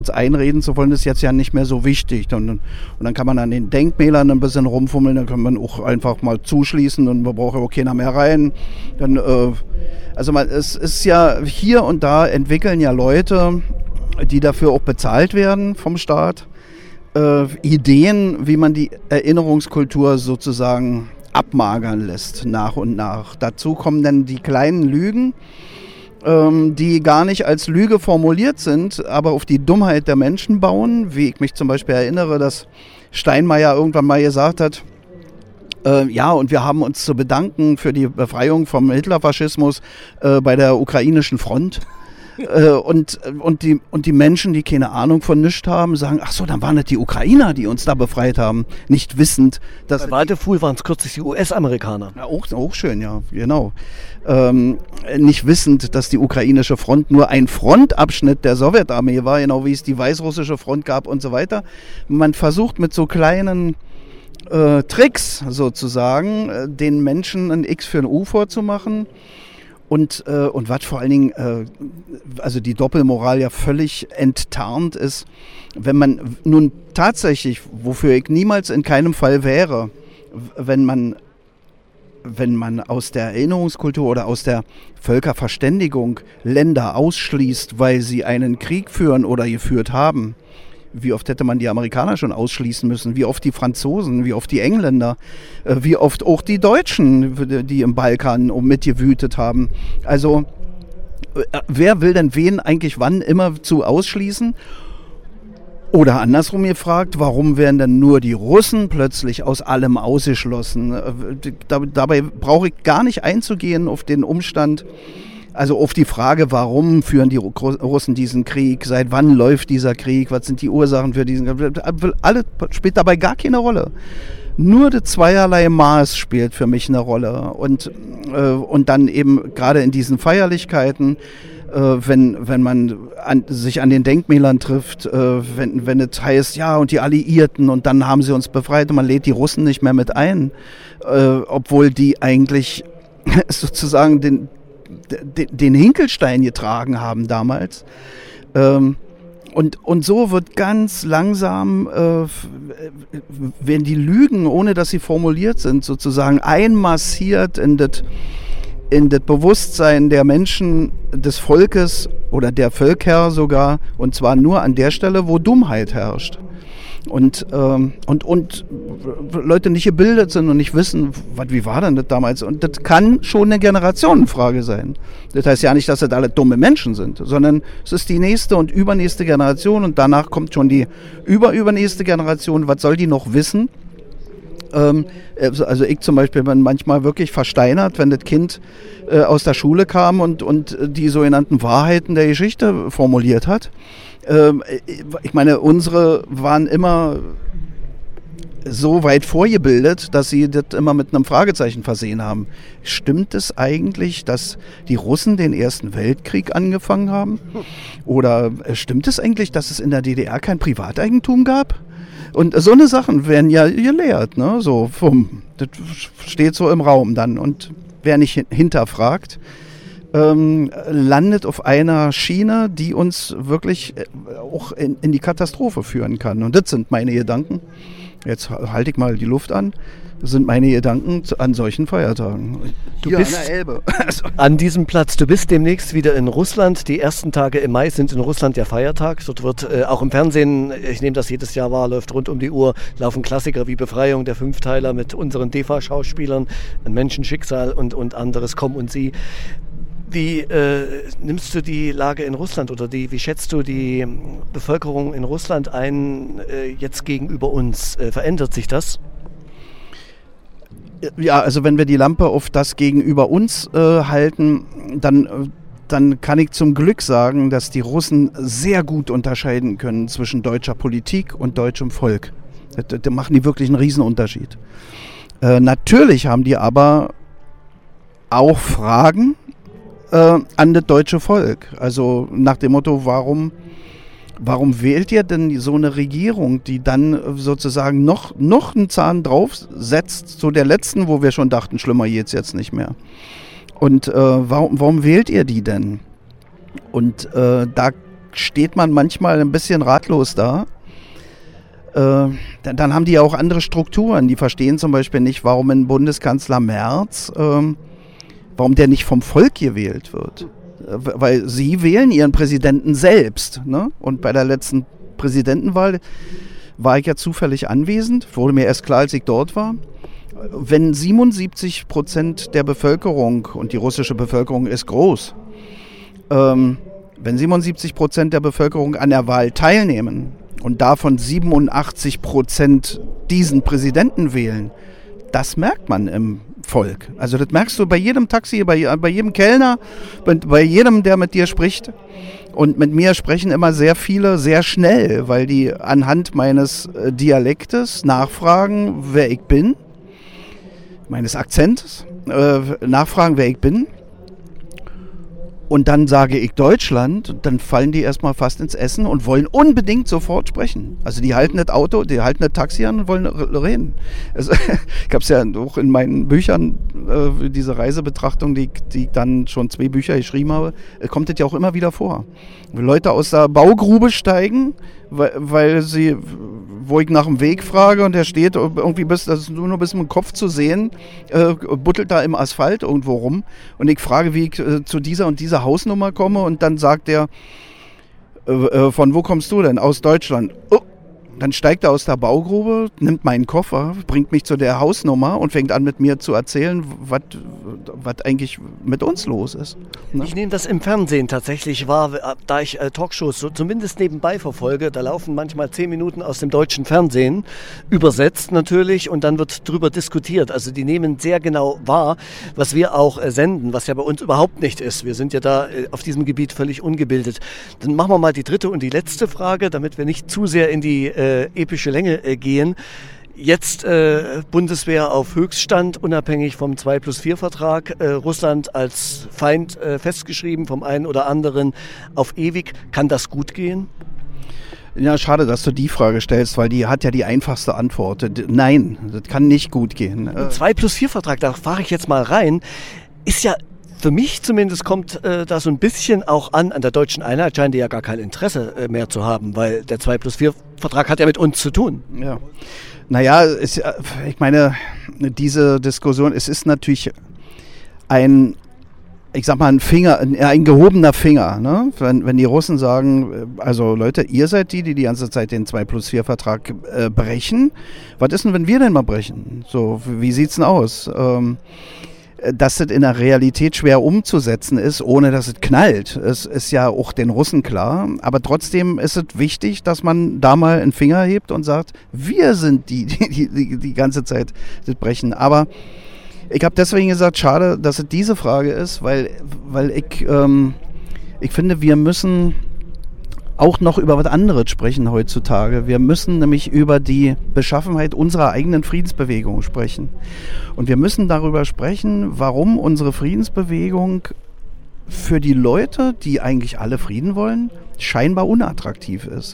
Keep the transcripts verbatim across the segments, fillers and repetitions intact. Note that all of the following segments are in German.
einreden zu wollen, ist jetzt ja nicht mehr so wichtig. Und, und dann kann man an den Denkmälern ein bisschen rumfummeln, dann kann man auch einfach mal zuschließen und man braucht ja auch keiner mehr rein. Dann, äh, also man, es ist ja hier und da entwickeln ja Leute, die dafür auch bezahlt werden vom Staat, äh, Ideen, wie man die Erinnerungskultur sozusagen abmagern lässt, nach und nach. Dazu kommen dann die kleinen Lügen, die gar nicht als Lüge formuliert sind, aber auf die Dummheit der Menschen bauen. Wie ich mich zum Beispiel erinnere, dass Steinmeier irgendwann mal gesagt hat, äh, ja, und wir haben uns zu bedanken für die Befreiung vom Hitlerfaschismus äh, bei der ukrainischen Front. Äh, und, und, die, und die Menschen, die keine Ahnung von nichts haben, sagen, ach so, dann waren das die Ukrainer, die uns da befreit haben, nicht wissend, dass... Bei Wadefuhl waren es kürzlich die U S-Amerikaner. Ja, auch, auch schön, ja, genau. Ähm, nicht wissend, dass die ukrainische Front nur ein Frontabschnitt der Sowjetarmee war, genau wie es die weißrussische Front gab und so weiter. Man versucht mit so kleinen äh, Tricks sozusagen, äh, den Menschen ein X für ein U vorzumachen. Und, äh, und was vor allen Dingen, äh, also die Doppelmoral ja völlig enttarnt ist, wenn man nun tatsächlich, wofür ich niemals in keinem Fall wäre, wenn man, wenn man aus der Erinnerungskultur oder aus der Völkerverständigung Länder ausschließt, weil sie einen Krieg führen oder geführt haben. Wie oft hätte man die Amerikaner schon ausschließen müssen? Wie oft die Franzosen? Wie oft die Engländer? Wie oft auch die Deutschen, die im Balkan mitgewütet haben? Also, wer will denn wen eigentlich wann immer zu ausschließen? Oder andersrum gefragt, warum werden denn nur die Russen plötzlich aus allem ausgeschlossen? Dabei brauche ich gar nicht einzugehen auf den Umstand, also auf die Frage, warum führen die Russen diesen Krieg, seit wann läuft dieser Krieg, was sind die Ursachen für diesen Krieg, alles spielt dabei gar keine Rolle. Nur das zweierlei Maß spielt für mich eine Rolle. Und, äh, und dann eben gerade in diesen Feierlichkeiten, äh, wenn, wenn man an, sich an den Denkmälern trifft, äh, wenn, wenn es heißt, ja, und die Alliierten und dann haben sie uns befreit und man lädt die Russen nicht mehr mit ein, äh, obwohl die eigentlich sozusagen den den Hinkelstein getragen haben damals. Ähm, und, und so wird ganz langsam, äh, werden die Lügen, ohne dass sie formuliert sind, sozusagen einmassiert in das in das Bewusstsein der Menschen, des Volkes oder der Völker sogar, und zwar nur an der Stelle, wo Dummheit herrscht. Und, ähm, und, und Leute nicht gebildet sind und nicht wissen, was, wie war denn das damals? Und das kann schon eine Generationenfrage sein. Das heißt ja nicht, dass das alle dumme Menschen sind, sondern es ist die nächste und übernächste Generation und danach kommt schon die überübernächste Generation. Was soll die noch wissen? Ähm, also ich zum Beispiel bin manchmal wirklich versteinert, wenn das Kind äh, aus der Schule kam und, und die sogenannten Wahrheiten der Geschichte formuliert hat. Ich meine, unsere waren immer so weit vorgebildet, dass sie das immer mit einem Fragezeichen versehen haben. Stimmt es eigentlich, dass die Russen den Ersten Weltkrieg angefangen haben? Oder stimmt es eigentlich, dass es in der D D R kein Privateigentum gab? Und so eine Sachen werden ja gelehrt, ne? So, vom, das steht so im Raum dann. Und wer nicht hinterfragt, Ähm, landet auf einer Schiene, die uns wirklich äh, auch in, in die Katastrophe führen kann. Und das sind meine Gedanken. Jetzt halte ich mal die Luft an. Das sind meine Gedanken an solchen Feiertagen. Du Hier bist an der Elbe. An diesem Platz. Du bist demnächst wieder in Russland. Die ersten Tage im Mai sind in Russland der Feiertag. Dort wird äh, auch im Fernsehen, ich nehme das jedes Jahr wahr, läuft rund um die Uhr, laufen Klassiker wie Befreiung, der Fünfteiler mit unseren D E F A-Schauspielern, ein Menschenschicksal und, und anderes, Komm und Sie. Wie äh, nimmst du die Lage in Russland oder die, wie schätzt du die Bevölkerung in Russland ein äh, jetzt gegenüber uns? Äh, verändert sich das? Ja, also wenn wir die Lampe auf das gegenüber uns äh, halten, dann, dann kann ich zum Glück sagen, dass die Russen sehr gut unterscheiden können zwischen deutscher Politik und deutschem Volk. Da, da machen die wirklich einen Riesenunterschied. Äh, natürlich haben die aber auch Fragen Äh, an das deutsche Volk. Also nach dem Motto, warum, warum wählt ihr denn so eine Regierung, die dann sozusagen noch, noch einen Zahn draufsetzt zu der letzten, wo wir schon dachten, schlimmer geht's jetzt nicht mehr. Und äh, warum, warum wählt ihr die denn? Und äh, da steht man manchmal ein bisschen ratlos da. Äh, dann, dann haben die ja auch andere Strukturen. Die verstehen zum Beispiel nicht, warum ein Bundeskanzler Merz, äh, warum der nicht vom Volk gewählt wird. Äh, weil sie wählen ihren Präsidenten selbst. Ne? Und bei der letzten Präsidentenwahl war ich ja zufällig anwesend, wurde mir erst klar, als ich dort war. Wenn siebenundsiebzig Prozent der Bevölkerung, und die russische Bevölkerung ist groß, ähm, wenn siebenundsiebzig Prozent der Bevölkerung an der Wahl teilnehmen und davon siebenundachtzig Prozent diesen Präsidenten wählen, das merkt man im Volk. Also das merkst du bei jedem Taxi, bei, bei jedem Kellner, bei, bei jedem, der mit dir spricht. Und mit mir sprechen immer sehr viele sehr schnell, weil die anhand meines Dialektes nachfragen, wer ich bin, meines Akzentes, äh, nachfragen, wer ich bin. Und dann sage ich Deutschland, dann fallen die erstmal fast ins Essen und wollen unbedingt sofort sprechen. Also die halten das Auto, die halten das Taxi an und wollen reden. Also, ich habe es ja auch in meinen Büchern, äh, diese Reisebetrachtung, die, die ich dann schon zwei Bücher geschrieben habe, äh, kommt das ja auch immer wieder vor. Wenn Leute aus der Baugrube steigen, weil, weil sie, wo ich nach dem Weg frage und der steht irgendwie bis, das ist nur noch bis mit dem Kopf zu sehen, äh, buttelt da im Asphalt irgendwo rum und ich frage, wie ich äh, zu dieser und dieser Hausnummer komme und dann sagt der, äh, äh, von wo kommst du denn? Aus Deutschland. Oh. Dann steigt er aus der Baugrube, nimmt meinen Koffer, bringt mich zu der Hausnummer und fängt an mit mir zu erzählen, was eigentlich mit uns los ist. Ne? Ich nehme das im Fernsehen tatsächlich wahr, da ich äh, Talkshows so zumindest nebenbei verfolge. Da laufen manchmal zehn Minuten aus dem deutschen Fernsehen, übersetzt natürlich, und dann wird drüber diskutiert. Also die nehmen sehr genau wahr, was wir auch äh, senden, was ja bei uns überhaupt nicht ist. Wir sind ja da äh, auf diesem Gebiet völlig ungebildet. Dann machen wir mal die dritte und die letzte Frage, damit wir nicht zu sehr in die äh, epische Länge äh, gehen. Jetzt äh, Bundeswehr auf Höchststand, unabhängig vom zwei plus vier Vertrag. Äh, Russland als Feind äh, festgeschrieben, vom einen oder anderen auf ewig. Kann das gut gehen? Ja, schade, dass du die Frage stellst, weil die hat ja die einfachste Antwort. Nein, das kann nicht gut gehen. zwei plus vier Vertrag, da fahre ich jetzt mal rein, ist ja für mich zumindest kommt äh, da so ein bisschen auch an, an der deutschen Einheit scheint die ja gar kein Interesse äh, mehr zu haben, weil der zwei plus vier Vertrag hat ja mit uns zu tun. Ja, naja, es, ich meine, diese Diskussion, es ist natürlich ein, ich sag mal, ein Finger, ein, ein gehobener Finger, ne? Wenn, wenn die Russen sagen, also Leute, ihr seid die, die die ganze Zeit den zwei plus vier Vertrag äh, brechen, was ist denn, wenn wir den mal brechen? So, wie sieht's denn aus? Ähm, Dass es in der Realität schwer umzusetzen ist, ohne dass es knallt, es ist ja auch den Russen klar. Aber trotzdem ist es wichtig, dass man da mal einen Finger hebt und sagt, wir sind die, die die, die ganze Zeit das brechen. Aber ich habe deswegen gesagt, schade, dass es diese Frage ist, weil, weil ich, ähm, ich finde, wir müssen auch noch über was anderes sprechen heutzutage. Wir müssen nämlich über die Beschaffenheit unserer eigenen Friedensbewegung sprechen. Und wir müssen darüber sprechen, warum unsere Friedensbewegung für die Leute, die eigentlich alle Frieden wollen, scheinbar unattraktiv ist.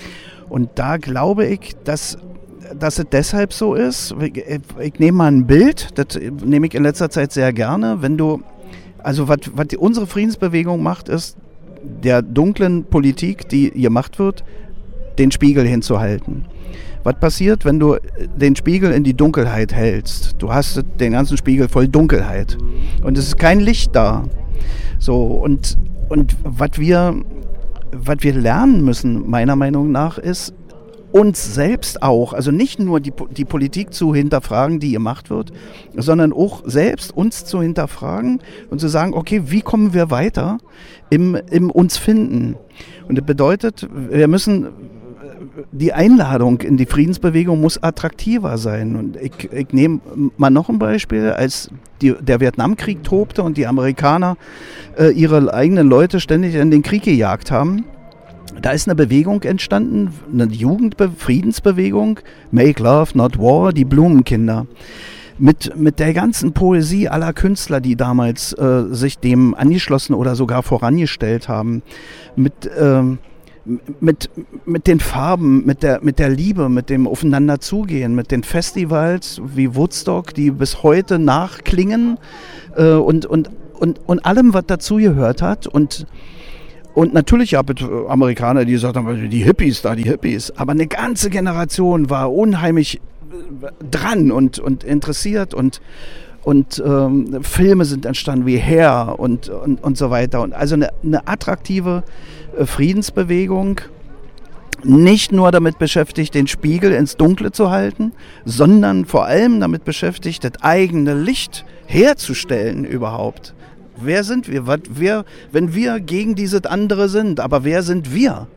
Und da glaube ich, dass, dass es deshalb so ist. Ich, ich nehme mal ein Bild, das nehme ich in letzter Zeit sehr gerne. Wenn du, also was, was unsere Friedensbewegung macht, ist, der dunklen Politik, die gemacht wird, den Spiegel hinzuhalten. Was passiert, wenn du den Spiegel in die Dunkelheit hältst? Du hast den ganzen Spiegel voll Dunkelheit und es ist kein Licht da. So, und und was wir, was wir lernen müssen, meiner Meinung nach, ist, uns selbst auch, also nicht nur die, die Politik zu hinterfragen, die gemacht wird, sondern auch selbst uns zu hinterfragen und zu sagen, okay, wie kommen wir weiter im, im uns finden? Und das bedeutet, wir müssen, die Einladung in die Friedensbewegung muss attraktiver sein. Und ich, ich nehme mal noch ein Beispiel, als die, der Vietnamkrieg tobte und die Amerikaner äh, ihre eigenen Leute ständig in den Krieg gejagt haben. Da ist eine Bewegung entstanden, eine Jugendfriedensbewegung, Make Love, Not War, die Blumenkinder. Mit, mit der ganzen Poesie aller Künstler, die damals äh, sich dem angeschlossen oder sogar vorangestellt haben. Mit, ähm, mit, mit den Farben, mit der, mit der Liebe, mit dem Aufeinanderzugehen, mit den Festivals wie Woodstock, die bis heute nachklingen äh, und, und, und, und allem, was dazugehört hat. Und Und natürlich gab es Amerikaner, die gesagt haben, die Hippies da, die Hippies. Aber eine ganze Generation war unheimlich dran und, und interessiert und, und ähm, Filme sind entstanden wie Hair und, und, und so weiter. Und also eine, eine attraktive äh, Friedensbewegung, nicht nur damit beschäftigt, den Spiegel ins Dunkle zu halten, sondern vor allem damit beschäftigt, das eigene Licht herzustellen überhaupt. Wer sind wir? Was, wer, wenn wir gegen dieses andere sind, aber wer sind wir?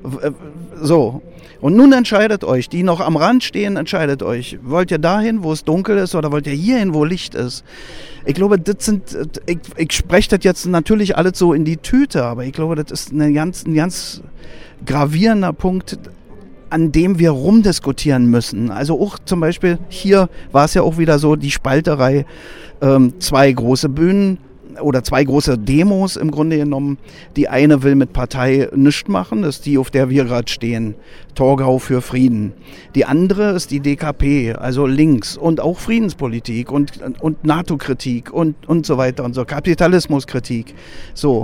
So. Und nun entscheidet euch, die noch am Rand stehen, entscheidet euch. Wollt ihr dahin, wo es dunkel ist, oder wollt ihr hierhin, wo Licht ist? Ich glaube, das sind, ich, ich spreche das jetzt natürlich alles so in die Tüte, aber ich glaube, das ist eine ganz, ein ganz gravierender Punkt, an dem wir rumdiskutieren müssen. Also auch zum Beispiel, hier war es ja auch wieder so, die Spalterei, ähm, zwei große Bühnen, oder zwei große Demos im Grunde genommen. Die eine will mit Partei nichts machen, das ist die, auf der wir gerade stehen. Torgau für Frieden. Die andere ist die D K P, also links und auch Friedenspolitik und, und NATO-Kritik und, und so weiter und so. Kapitalismuskritik. So.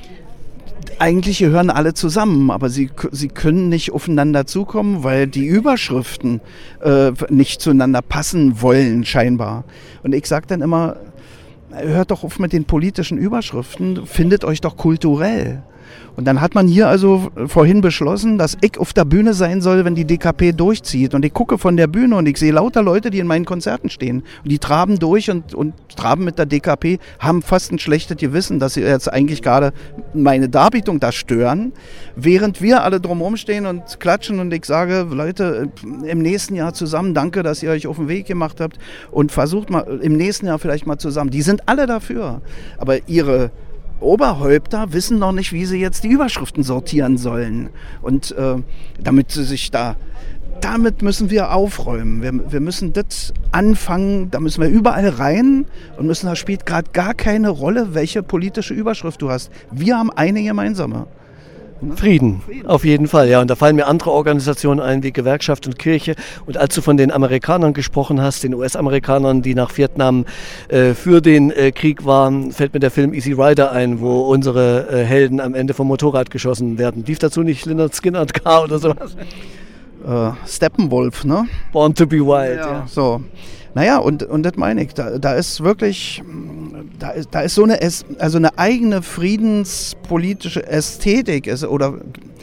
Eigentlich gehören alle zusammen, aber sie, sie können nicht aufeinander zukommen, weil die Überschriften äh, nicht zueinander passen wollen, scheinbar. Und ich sage dann immer, hört doch auf mit den politischen Überschriften, findet euch doch kulturell. Und dann hat man hier also vorhin beschlossen, dass ich auf der Bühne sein soll, wenn die D K P durchzieht. Und ich gucke von der Bühne und ich sehe lauter Leute, die in meinen Konzerten stehen. Und die traben durch und, und traben mit der D K P, haben fast ein schlechtes Gewissen, dass sie jetzt eigentlich gerade meine Darbietung da stören. Während wir alle drumherum stehen und klatschen und ich sage, Leute, im nächsten Jahr zusammen, danke, dass ihr euch auf den Weg gemacht habt und versucht mal im nächsten Jahr vielleicht mal zusammen. Die sind alle dafür. Aber ihre Oberhäupter wissen noch nicht, wie sie jetzt die Überschriften sortieren sollen. Und äh, damit sie sich da, damit müssen wir aufräumen. Wir, wir müssen das anfangen, da müssen wir überall rein und müssen, da spielt gerade gar keine Rolle, welche politische Überschrift du hast. Wir haben eine gemeinsame. Frieden, auf jeden Fall, ja. Und da fallen mir andere Organisationen ein, wie Gewerkschaft und Kirche. Und als du von den Amerikanern gesprochen hast, den U S-Amerikanern, die nach Vietnam äh, für den äh, Krieg waren, fällt mir der Film Easy Rider ein, wo unsere äh, Helden am Ende vom Motorrad geschossen werden. Lief dazu nicht Lynyrd Skynyrd K oder sowas? Äh, Steppenwolf, ne? Born to be Wild, ja. ja. So. Naja, und, und das meine ich, da, da ist wirklich, da ist, da ist so eine, also eine eigene friedenspolitische Ästhetik ist, oder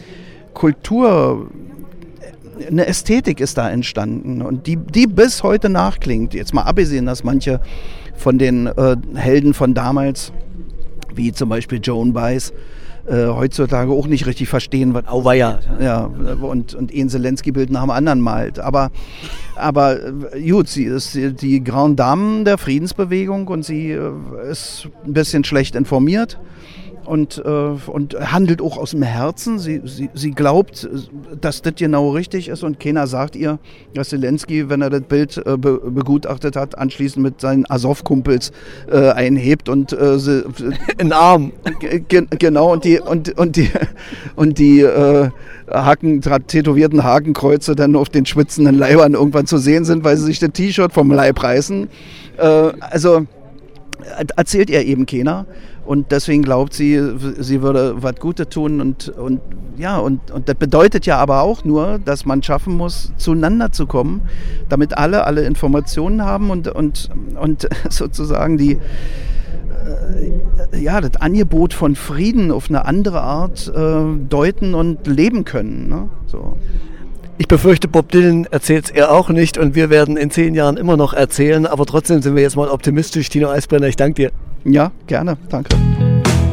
Kultur, eine Ästhetik ist da entstanden und die, die bis heute nachklingt. Jetzt mal abgesehen, dass manche von den äh, Helden von damals, wie zum Beispiel Joan Baez, äh, heutzutage auch nicht richtig verstehen, was Auweia. Ja, und, und Ian Zelensky-Bild nach dem anderen malt. Aber, aber gut, sie ist die, die Grande Dame der Friedensbewegung und sie äh, ist ein bisschen schlecht informiert und, äh, und handelt auch aus dem Herzen. Sie, sie, sie glaubt, dass das genau richtig ist und keiner sagt ihr, dass Zelensky, wenn er das Bild äh, be, begutachtet hat, anschließend mit seinen Azov-Kumpels äh, einhebt und äh, sie, in Arm. Ge, genau, und die und, und die und die äh, Haken, tätowierten Hakenkreuze dann auf den schwitzenden Leibern irgendwann zu sehen sind, weil sie sich das T-Shirt vom Leib reißen. Äh, also erzählt ihr eben keiner. Und deswegen glaubt sie, sie würde was Gutes tun. Und, und, ja, und, und das bedeutet ja aber auch nur, dass man schaffen muss, zueinander zu kommen, damit alle alle Informationen haben und, und, und sozusagen die, äh, ja, das Angebot von Frieden auf eine andere Art äh, deuten und leben können. Ne? So. Ich befürchte, Bob Dylan erzählt es er auch nicht und wir werden in zehn Jahren immer noch erzählen, aber trotzdem sind wir jetzt mal optimistisch. Tino Eisbrenner, ich danke dir. Ja, gerne. Danke.